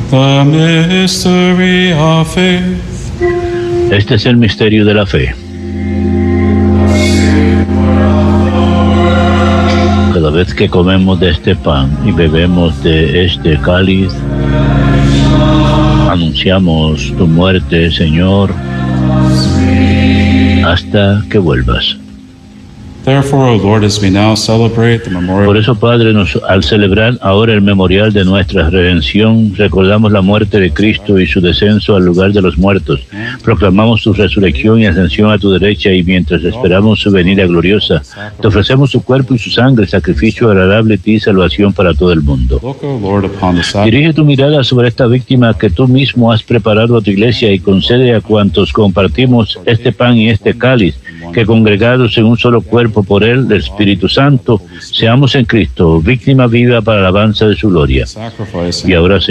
The mystery of faith. Este es el misterio de la fe. Cada vez que comemos de este pan y bebemos de este cáliz, anunciamos tu muerte, Señor, hasta que vuelvas. Therefore, O Lord, as we now celebrate the memorial. Por eso, Padre, al celebrar ahora el memorial de nuestra redención, recordamos la muerte de Cristo y su descenso al lugar de los muertos. Proclamamos su resurrección y ascensión a tu derecha, y mientras esperamos su venida gloriosa, te ofrecemos su cuerpo y su sangre, sacrificio agradable a ti y salvación para todo el mundo. Look, O Lord, upon the sacrifice. Dirige tu mirada sobre esta víctima que tú mismo has preparado a tu iglesia, y concede a cuantos compartimos este pan y este cáliz, que congregados en un solo cuerpo por él, el Espíritu Santo, seamos en Cristo víctima viva para la alabanza de su gloria. Sacrifice. Y ahora,